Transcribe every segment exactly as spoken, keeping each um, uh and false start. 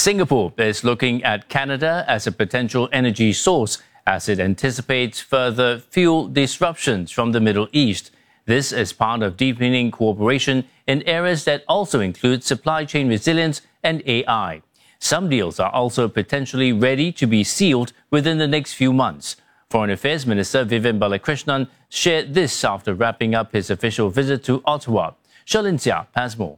Singapore is looking at Canada as a potential energy source as it anticipates further fuel disruptions from the Middle East. This is part of deepening cooperation in areas that also include supply chain resilience and A I. Some deals are also potentially ready to be sealed within the next few months. Foreign Affairs Minister Vivian Balakrishnan shared this after wrapping up his official visit to Ottawa. Sherlyn Xia has more.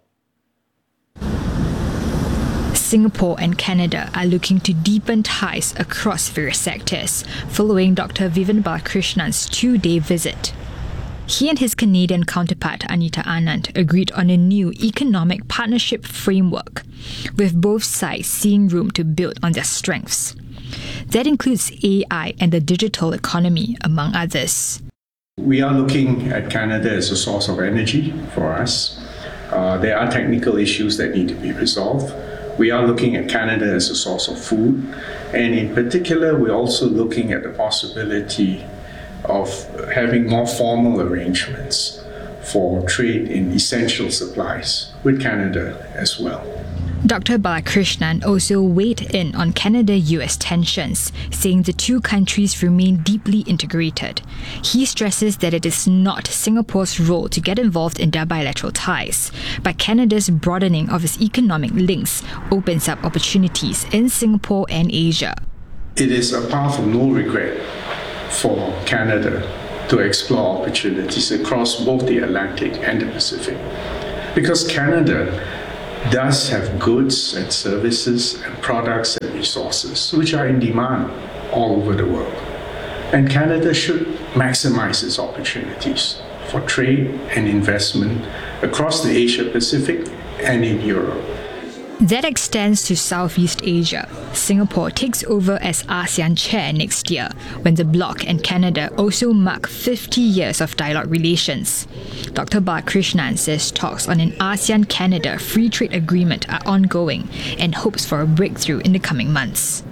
Singapore and Canada are looking to deepen ties across various sectors, following Doctor Vivian Balakrishnan's two-day visit. He and his Canadian counterpart Anita Anand agreed on a new economic partnership framework, with both sides seeing room to build on their strengths. That includes A I and the digital economy, among others. We are looking at Canada as a source of energy for us. Uh, there are technical issues that need to be resolved. We are looking at Canada as a source of food, and in particular, we're also looking at the possibility of having more formal arrangements for trade in essential supplies with Canada as well. Doctor Balakrishnan also weighed in on Canada-U S tensions, saying the two countries remain deeply integrated. He stresses that it is not Singapore's role to get involved in their bilateral ties, but Canada's broadening of its economic links opens up opportunities in Singapore and Asia. It is a path of no regret for Canada to explore opportunities across both the Atlantic and the Pacific, because Canada does have goods and services and products and resources which are in demand all over the world. And Canada should maximize its opportunities for trade and investment across the Asia-Pacific and in Europe. That extends to Southeast Asia. Singapore takes over as ASEAN chair next year, when the bloc and Canada also mark fifty years of dialogue relations. Doctor Balakrishnan says talks on an ASEAN-Canada free trade agreement are ongoing and hopes for a breakthrough in the coming months.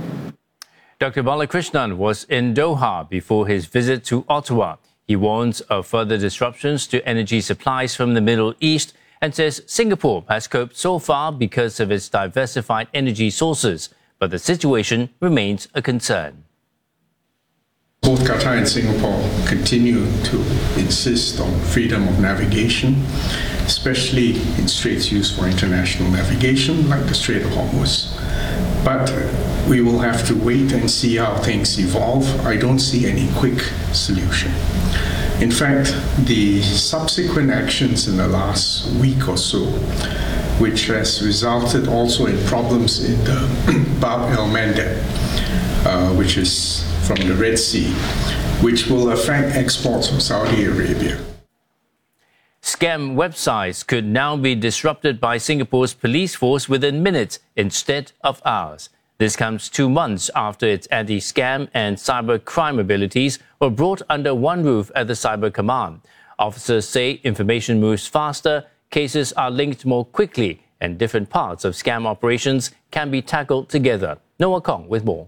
Doctor Balakrishnan was in Doha before his visit to Ottawa. He warns of further disruptions to energy supplies from the Middle East and says Singapore has coped so far because of its diversified energy sources, but the situation remains a concern. Both Qatar and Singapore continue to insist on freedom of navigation, especially in straits used for international navigation, like the Strait of Hormuz. But we will have to wait and see how things evolve. I don't see any quick solution. In fact, the subsequent actions in the last week or so, which has resulted also in problems in the Bab el-Mandeb, uh, which is from the Red Sea, which will affect exports from Saudi Arabia. Scam websites could now be disrupted by Singapore's police force within minutes instead of hours. This comes two months after its anti-scam and cyber crime abilities were brought under one roof at the Cyber Command. Officers say information moves faster, cases are linked more quickly, and different parts of scam operations can be tackled together. Noah Kong with more.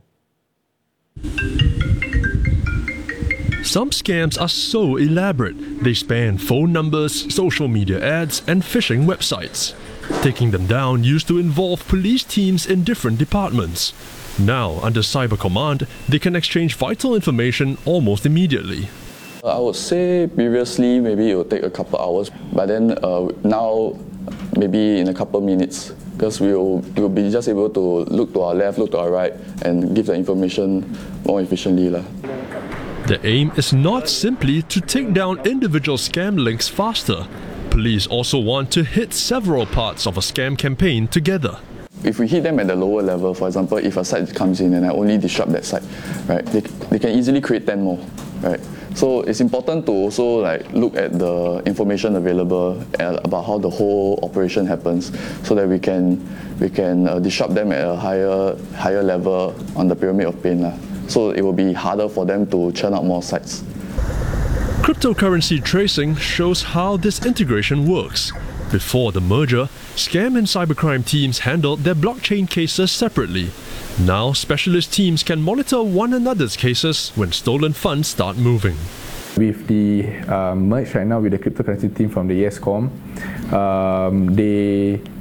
Some scams are so elaborate, they span phone numbers, social media ads, and phishing websites. Taking them down used to involve police teams in different departments. Now, under Cyber Command, they can exchange vital information almost immediately. I would say previously maybe it would take a couple hours, but then uh, now maybe in a couple minutes, because we'll, we'll be just able to look to our left, look to our right, and give the information more efficiently. The aim is not simply to take down individual scam links faster. Police also want to hit several parts of a scam campaign together. If we hit them at the lower level, for example, if a site comes in and I only disrupt that site, right, they, they can easily create ten more, right? So it's important to also like look at the information available about how the whole operation happens, so that we can we can uh, disrupt them at a higher higher level on the pyramid of pain, lah. So it will be harder for them to churn out more sites. Cryptocurrency tracing shows how this integration works. Before the merger, scam and cybercrime teams handled their blockchain cases separately. Now, specialist teams can monitor one another's cases when stolen funds start moving. With the uh, merge right now with the cryptocurrency team from the ESCOM, um, they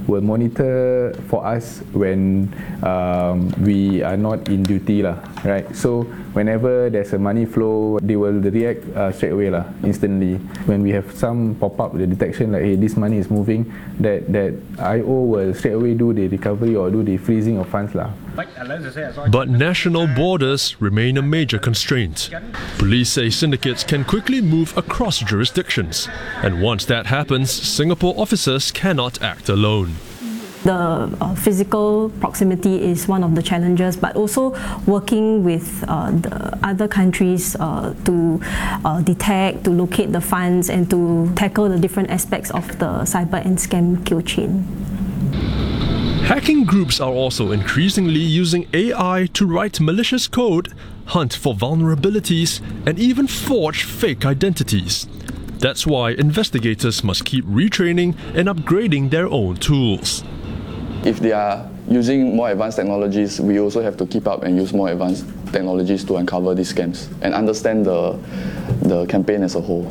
will monitor for us when um, we are not in duty lah, right? So whenever there's a money flow, they will react uh, straight away lah, instantly. When we have some pop-up, the detection like, hey, this money is moving, that, that I O will straight away do the recovery or do the freezing of funds lah. But national borders remain a major constraint. Police say syndicates can quickly move across jurisdictions, and once that happens, Singapore officers cannot act alone. The uh, physical proximity is one of the challenges, but also working with uh, the other countries uh, to uh, detect, to locate the funds, and to tackle the different aspects of the cyber and scam kill chain. Hacking groups are also increasingly using A I to write malicious code, hunt for vulnerabilities, and even forge fake identities. That's why investigators must keep retraining and upgrading their own tools. If they are using more advanced technologies, we also have to keep up and use more advanced technologies to uncover these scams and understand the, the campaign as a whole.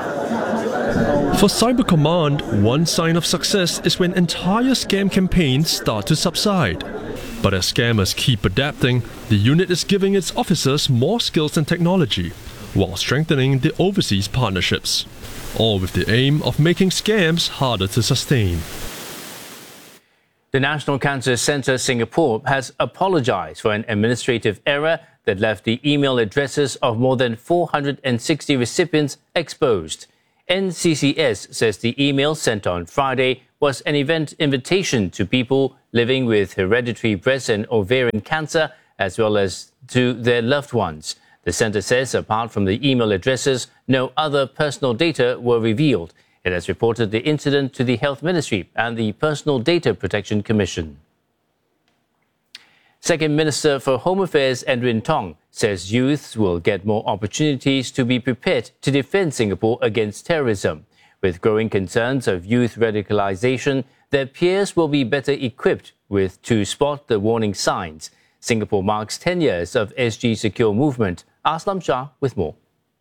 For Cyber Command, one sign of success is when entire scam campaigns start to subside. But as scammers keep adapting, the unit is giving its officers more skills and technology, while strengthening the overseas partnerships, all with the aim of making scams harder to sustain. The National Cancer Centre Singapore has apologized for an administrative error that left the email addresses of more than four hundred sixty recipients exposed. N C C S says the email sent on Friday was an event invitation to people living with hereditary breast and ovarian cancer, as well as to their loved ones. The centre says apart from the email addresses, no other personal data were revealed. It has reported the incident to the Health Ministry and the Personal Data Protection Commission. Second Minister for Home Affairs Edwin Tong says youths will get more opportunities to be prepared to defend Singapore against terrorism. With growing concerns of youth radicalisation, their peers will be better equipped with to spot the warning signs. Singapore marks ten years of S G Secure movement. Aslam Shah with more.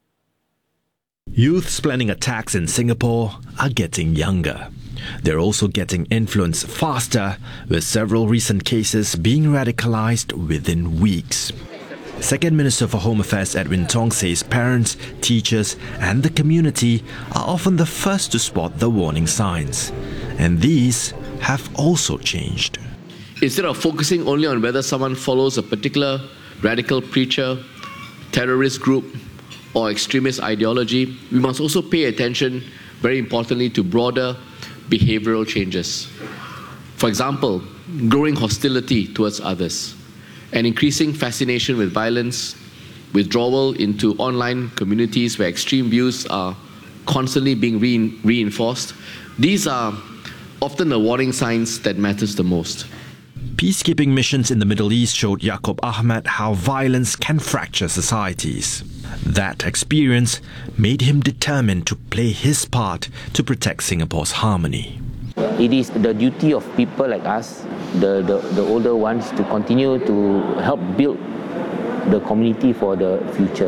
Youths planning attacks in Singapore are getting younger. They're also getting influenced faster, with several recent cases being radicalized within weeks. Second Minister for Home Affairs Edwin Tong says parents, teachers and the community are often the first to spot the warning signs. And these have also changed. Instead of focusing only on whether someone follows a particular radical preacher, terrorist group or extremist ideology, we must also pay attention, very importantly, to broader behavioral changes. For example, growing hostility towards others, an increasing fascination with violence, withdrawal into online communities where extreme views are constantly being re- reinforced. These are often the warning signs that matters the most. Peacekeeping missions in the Middle East showed Yaakob Ahmad how violence can fracture societies. That experience made him determined to play his part to protect Singapore's harmony. It is the duty of people like us, the, the, the older ones, to continue to help build the community for the future.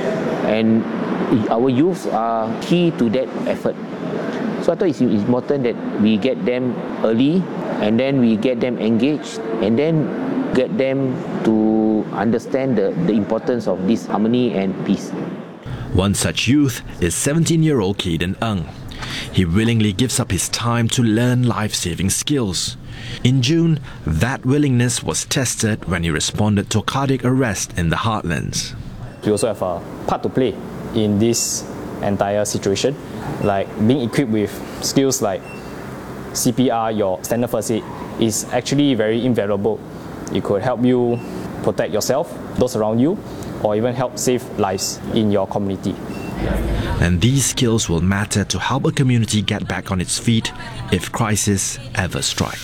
And our youths are key to that effort. So I thought it's important that we get them early, and then we get them engaged, and then get them to understand the, the importance of this harmony and peace. One such youth is seventeen-year-old Caden Ng. He willingly gives up his time to learn life-saving skills. In June, that willingness was tested when he responded to a cardiac arrest in the heartlands. We also have a part to play in this entire situation, like being equipped with skills like C P R, your standard first aid, is actually very invaluable. It could help you protect yourself, those around you, or even help save lives in your community. And these skills will matter to help a community get back on its feet if crisis ever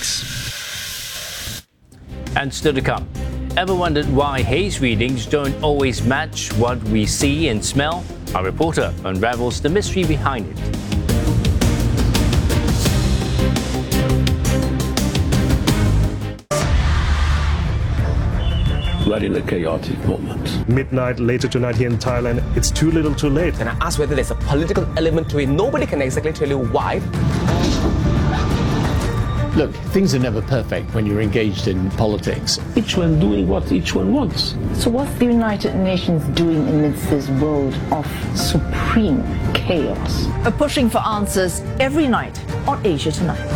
strikes. And still to come, ever wondered why haze readings don't always match what we see and smell? Our reporter unravels the mystery behind it. Right in a chaotic moment. Midnight later tonight here in Thailand, it's too little too late. And I asked whether there's a political element to it. Nobody can exactly tell you why. Look, things are never perfect when you're engaged in politics. Each one doing what each one wants. So what's the United Nations doing amidst this world of supreme chaos? We're pushing for answers every night on Asia Tonight.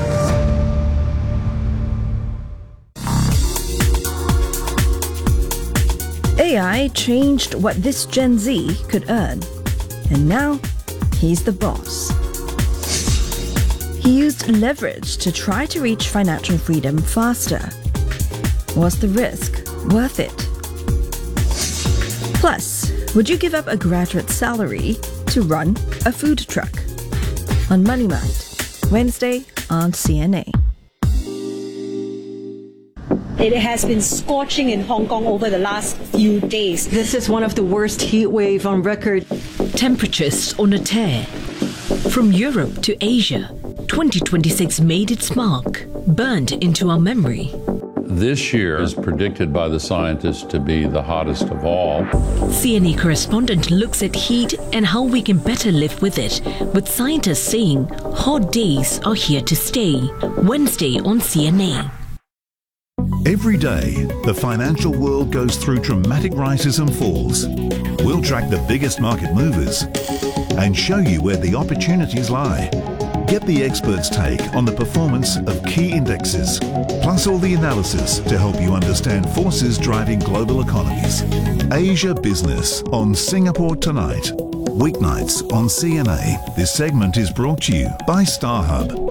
A I changed what this Gen Z could earn. And now, he's the boss. He used leverage to try to reach financial freedom faster. Was the risk worth it? Plus, would you give up a graduate salary to run a food truck? On Money Mind, Wednesday on C N A. It has been scorching in Hong Kong over the last few days. This is one of the worst heat wave on record. Temperatures on a tear. From Europe to Asia, twenty twenty-six made its mark, burned into our memory. This year is predicted by the scientists to be the hottest of all. C N A correspondent looks at heat and how we can better live with it, with scientists saying hot days are here to stay. Wednesday on C N A. Every day, the financial world goes through dramatic rises and falls. We'll track the biggest market movers and show you where the opportunities lie. Get the experts' take on the performance of key indexes, plus all the analysis to help you understand forces driving global economies. Asia Business on Singapore Tonight. Weeknights on C N A. This segment is brought to you by StarHub.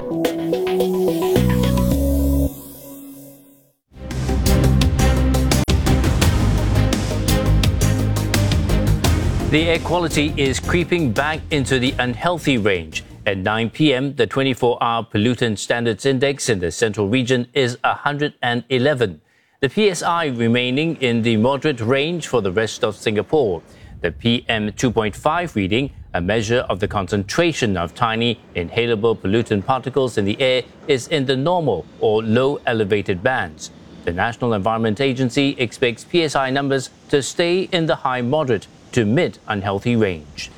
The air quality is creeping back into the unhealthy range. At nine p m, the twenty-four hour Pollutant Standards Index in the central region is one hundred eleven. The P S I remaining in the moderate range for the rest of Singapore. The P M two point five reading, a measure of the concentration of tiny inhalable pollutant particles in the air, is in the normal or low elevated bands. The National Environment Agency expects P S I numbers to stay in the high moderate to mid-unhealthy range.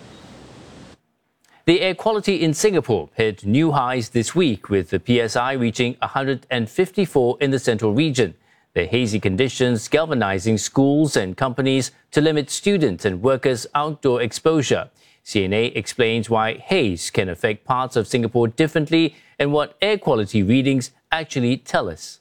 The air quality in Singapore hit new highs this week, with the P S I reaching one hundred fifty-four in the central region. The hazy conditions galvanizing schools and companies to limit students and workers' outdoor exposure. C N A explains why haze can affect parts of Singapore differently and what air quality readings actually tell us.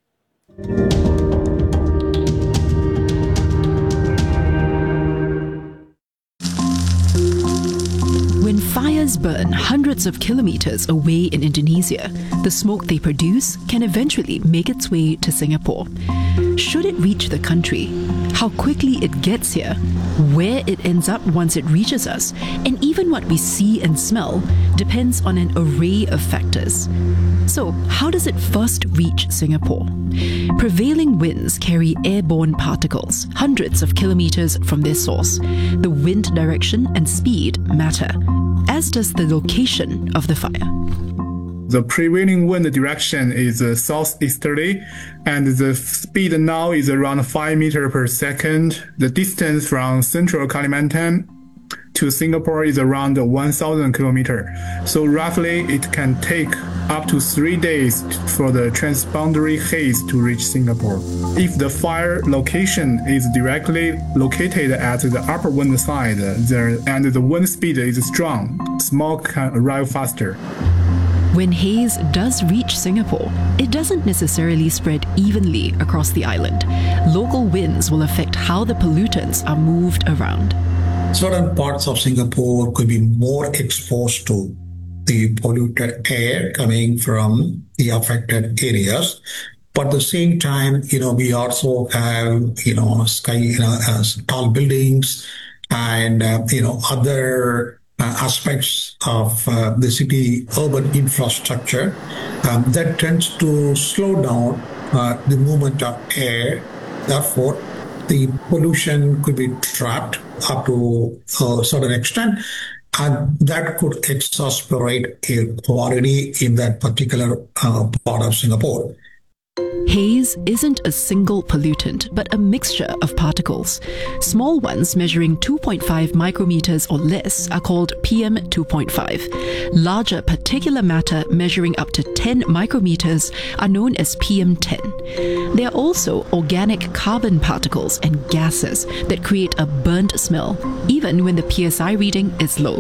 When fires burn hundreds of kilometers away in Indonesia, the smoke they produce can eventually make its way to Singapore. Should it reach the country, how quickly it gets here, where it ends up once it reaches us, and even what we see and smell depends on an array of factors. So, how does it first reach Singapore? Prevailing winds carry airborne particles hundreds of kilometers from their source. The wind direction and speed matter, as does the location of the fire. The prevailing wind direction is uh, southeasterly, and the speed now is around five meters per second. The distance from central Kalimantan to Singapore is around one thousand kilometers. So roughly it can take up to three days for the transboundary haze to reach Singapore. If the fire location is directly located at the upper wind side there, and the wind speed is strong, smoke can arrive faster. When haze does reach Singapore, it doesn't necessarily spread evenly across the island. Local winds will affect how the pollutants are moved around. Certain parts of Singapore could be more exposed to the polluted air coming from the affected areas. But at the same time, you know, we also have, you know, sky, you know, uh, tall buildings and, uh, you know, other uh, aspects of uh, the city urban infrastructure um, that tends to slow down uh, the movement of air. Therefore, the pollution could be trapped up to a certain extent, and that could exacerbate air quality in that particular uh, part of Singapore. Haze isn't a single pollutant, but a mixture of particles. Small ones measuring two point five micrometers or less are called P M two point five. Larger particulate matter measuring up to ten micrometers are known as P M ten. There are also organic carbon particles and gases that create a burnt smell, even when the P S I reading is low.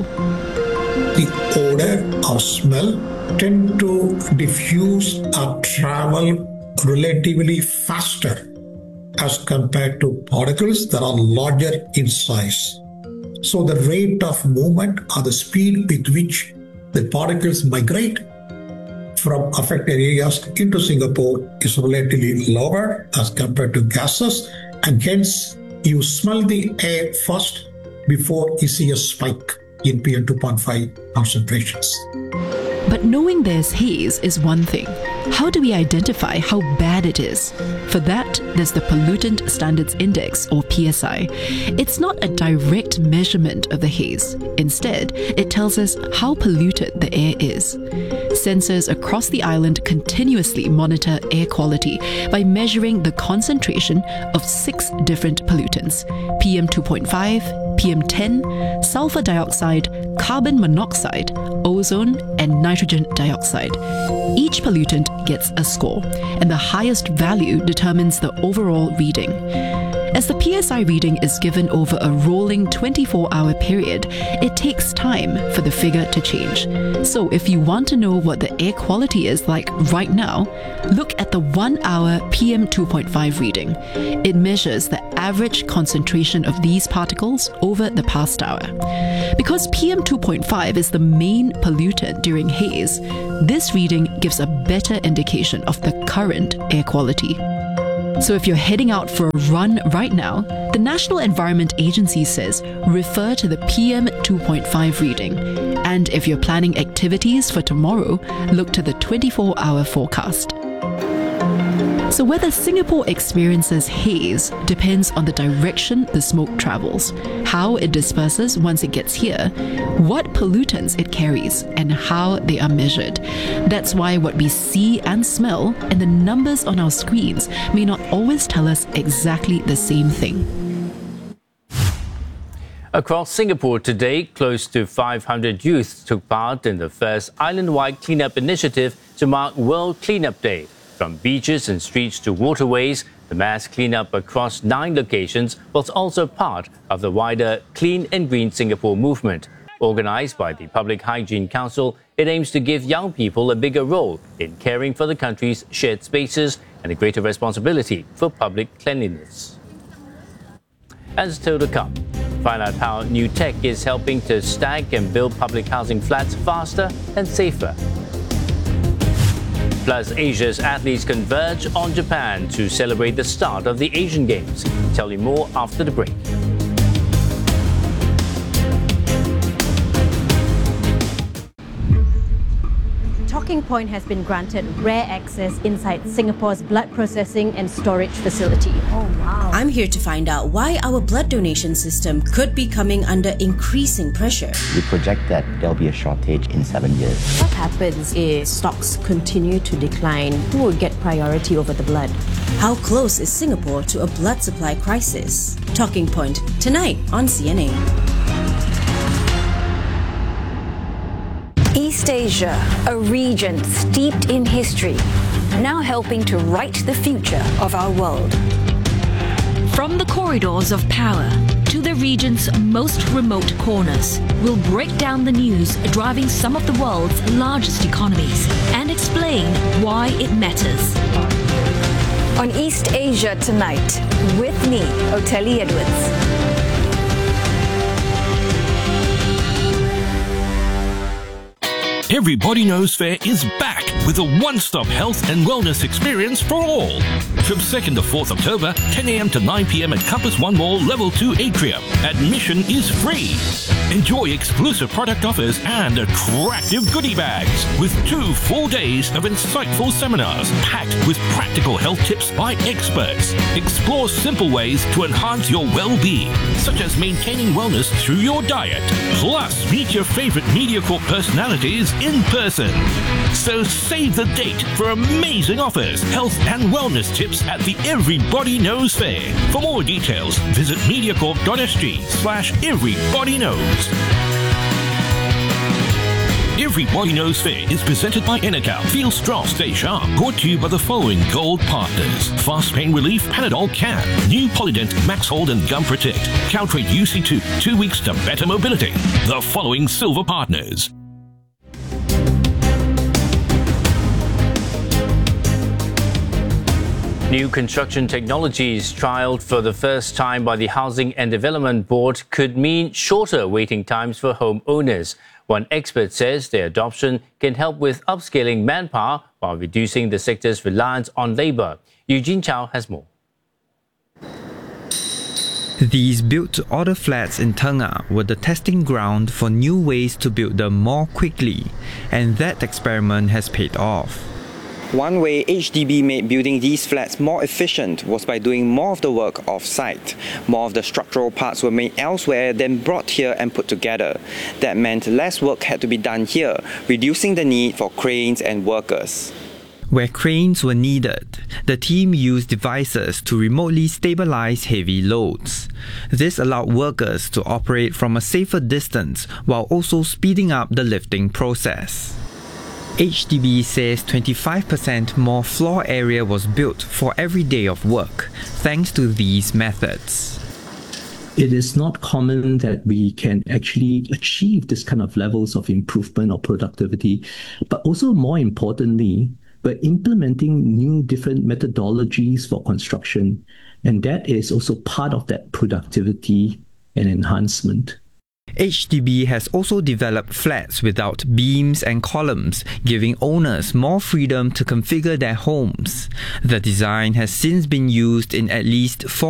The odor or smell tend to diffuse or travel relatively faster as compared to particles that are larger in size. So the rate of movement or the speed with which the particles migrate from affected areas into Singapore is relatively lower as compared to gases, and hence you smell the air first before you see a spike in P M two point five concentrations. But knowing there's haze is one thing. How do we identify how bad it is? For that, there's the Pollutant Standards Index, or P S I. It's not a direct measurement of the haze. Instead, it tells us how polluted the air is. Sensors across the island continuously monitor air quality by measuring the concentration of six different pollutants: P M two point five, P M ten, sulfur dioxide, carbon monoxide, ozone, and nitrogen dioxide. Each pollutant gets a score, and the highest value determines the overall reading. As the P S I reading is given over a rolling twenty-four hour period, it takes time for the figure to change. So if you want to know what the air quality is like right now, look at the one hour P M two point five reading. It measures the average concentration of these particles over the past hour. Because P M two point five is the main pollutant during haze, this reading gives a better indication of the current air quality. So if you're heading out for a run right now, the National Environment Agency says refer to the P M two point five reading. And if you're planning activities for tomorrow, look to the twenty-four hour forecast. So whether Singapore experiences haze depends on the direction the smoke travels, how it disperses once it gets here, what pollutants it carries, and how they are measured. That's why what we see and smell and the numbers on our screens may not always tell us exactly the same thing. Across Singapore today, close to five hundred youths took part in the first island-wide cleanup initiative to mark World Cleanup Day. From beaches and streets to waterways, the mass cleanup across nine locations was also part of the wider Clean and Green Singapore movement. Organised by the Public Hygiene Council, it aims to give young people a bigger role in caring for the country's shared spaces and a greater responsibility for public cleanliness. And still to come, find out how new tech is helping to stack and build public housing flats faster and safer. Plus, Asia's athletes converge on Japan to celebrate the start of the Asian Games. Tell you more after the break. Talking Point has been granted rare access inside Singapore's blood processing and storage facility. Oh, wow. I'm here to find out why our blood donation system could be coming under increasing pressure. We project that there'll be a shortage in seven years. What happens if stocks continue to decline? Who will get priority over the blood? How close is Singapore to a blood supply crisis? Talking Point, tonight on C N A. East Asia, a region steeped in history, now helping to write the future of our world. From the corridors of power to the region's most remote corners, we'll break down the news driving some of the world's largest economies and explain why it matters. On East Asia Tonight, with me, Oteli Edwards. Everybody Knows Fair is back with a one-stop health and wellness experience for all. From second to fourth October, ten a m to nine p m at Compass One Mall Level two Atrium. Admission is free. Enjoy exclusive product offers and attractive goodie bags with two full days of insightful seminars packed with practical health tips by experts. Explore simple ways to enhance your well-being, such as maintaining wellness through your diet. Plus, meet your favorite MediaCorp personalities in person. So save the date for amazing offers, health and wellness tips at the Everybody Knows Fair. For more details, visit mediacorp.sg slash everybodyknows. Everybody Knows Fair is presented by Enecal. Feel strong, stay sharp. Brought to you by the following gold partners: Fast Pain Relief, Panadol Can, New Polydent, Max Hold and Gum Protect, Caltrate U C two, two weeks to better mobility. The following silver partners. New construction technologies trialled for the first time by the Housing and Development Board could mean shorter waiting times for homeowners. One expert says their adoption can help with upscaling manpower while reducing the sector's reliance on labour. Eugene Chow has more. These built-to-order flats in Teng A were the testing ground for new ways to build them more quickly, and that experiment has paid off. One way H D B made building these flats more efficient was by doing more of the work off-site. More of the structural parts were made elsewhere, then brought here and put together. That meant less work had to be done here, reducing the need for cranes and workers. Where cranes were needed, the team used devices to remotely stabilize heavy loads. This allowed workers to operate from a safer distance while also speeding up the lifting process. H D B says twenty-five percent more floor area was built for every day of work, thanks to these methods. It is not common that we can actually achieve this kind of levels of improvement or productivity, but also more importantly, we're implementing new different methodologies for construction, and that is also part of that productivity and enhancement. H D B has also developed flats without beams and columns, giving owners more freedom to configure their homes. The design has since been used in at least four